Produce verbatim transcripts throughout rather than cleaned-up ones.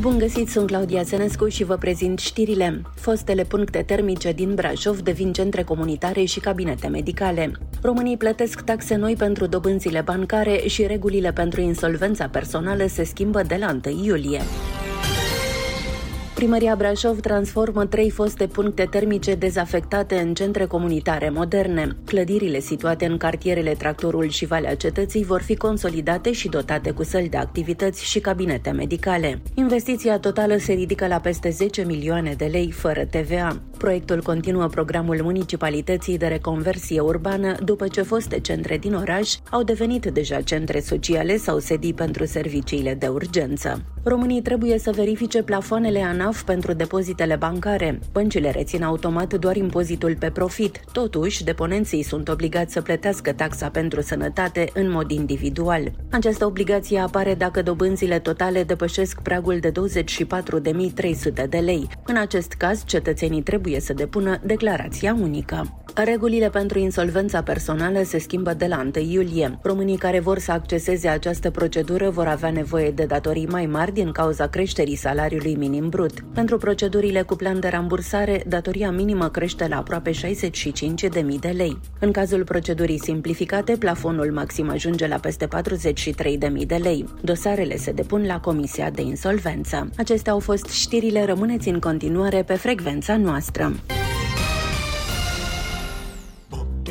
Bun găsit, sunt Claudia Senescu și vă prezint știrile. Fostele puncte termice din Brașov devin centre comunitare și cabinete medicale. Românii plătesc taxe noi pentru dobânzile bancare și regulile pentru insolvența personală se schimbă de la întâi iulie. Primăria Brașov transformă trei foste puncte termice dezafectate în centre comunitare moderne. Clădirile situate în cartierele Tractorul și Valea Cetății vor fi consolidate și dotate cu săli de activități și cabinete medicale. Investiția totală se ridică la peste zece milioane de lei fără T V A. Proiectul continuă programul municipalității de reconversie urbană după ce foste centre din oraș au devenit deja centre sociale sau sedii pentru serviciile de urgență. Românii trebuie să verifice plafoanele ANAF pentru depozitele bancare. Băncile rețin automat doar impozitul pe profit. Totuși, deponenții sunt obligați să plătească taxa pentru sănătate în mod individual. Această obligație apare dacă dobânzile totale depășesc pragul de douăzeci și patru de mii trei sute de lei. În acest caz, cetățenii trebuie să depună declarația unică. Regulile pentru insolvența personală se schimbă de la întâi iulie. Românii care vor să acceseze această procedură vor avea nevoie de datorii mai mari din cauza creșterii salariului minim brut. Pentru procedurile cu plan de rambursare, datoria minimă crește la aproape șaizeci și cinci de mii de lei. În cazul procedurii simplificate, plafonul maxim ajunge la peste patruzeci și trei de mii de lei. Dosarele se depun la Comisia de Insolvență. Acestea au fost știrile, rămâneți în continuare pe frecvența noastră.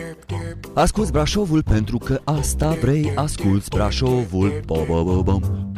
Asculți Brașovul pentru că asta vrei, asculți Brașovul. Bo, bo, bo, bo.